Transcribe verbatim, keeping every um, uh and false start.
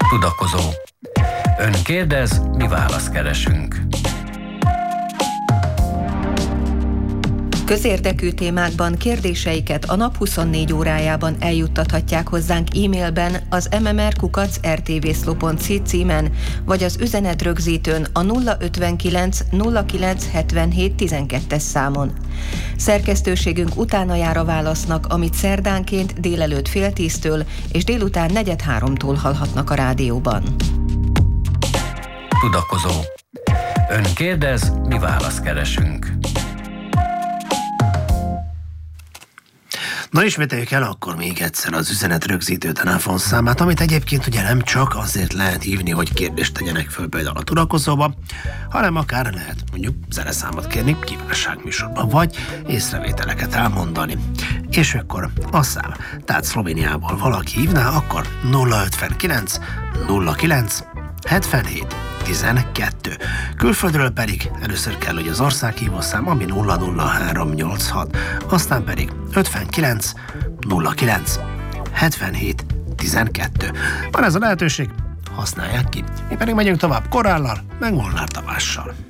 Tudakozó. Ön kérdez, mi választ keresünk. Közérdekű témákban kérdéseiket a nap huszonnégy órájában eljuttathatják hozzánk e-mailben az em em er kukac er té vé szló pont cé címen, vagy az üzenetrögzítőn a nulla ötvenkilenc nulla kilenc hetvenhét tizenkettes számon. Szerkesztőségünk utána jár a válasznak, amit szerdánként délelőtt fél tíztől és délután negyed háromtól hallhatnak a rádióban. Tudakozó. Ön kérdez, mi választ keresünk. Na ismételjük el akkor még egyszer az üzenetrögzítő telefonszámát, amit egyébként ugye nem csak azért lehet hívni, hogy kérdést tegyenek föl például a Tudakozóba, hanem akár lehet mondjuk zeneszámot kérni kívánságműsorban, vagy észrevételeket elmondani. És akkor a szám, tehát Szlovéniából valaki hívná, akkor nulla ötvenkilenc nulla kilenc hetvenhét tizenkettő. Külföldről pedig először kell, hogy az országhívószám, ami nulla nulla három nyolchat, aztán pedig ötvenkilenc nulla kilenc hetvenhét tizenkettő. Van ez a lehetőség, használják ki. Mi pedig megyünk tovább Korállal, meg Molnár Tamással.